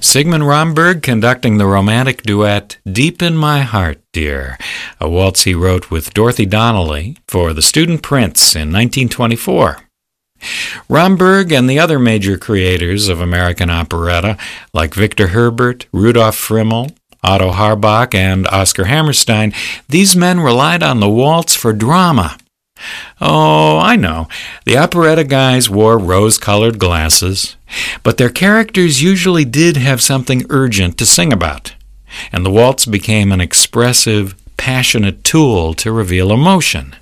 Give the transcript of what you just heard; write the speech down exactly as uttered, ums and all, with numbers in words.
Sigmund Romberg conducting the romantic duet Deep in My Heart, Dear, a waltz he wrote with Dorothy Donnelly for The Student Prince in nineteen twenty-four. Romberg and the other major creators of American operetta, like Victor Herbert, Rudolf Frimmel, Otto Harbach, and Oscar Hammerstein, these men relied on the waltz for drama. Oh, I know, the operetta guys wore rose-colored glasses, but their characters usually did have something urgent to sing about, and the waltz became an expressive, passionate tool to reveal emotion.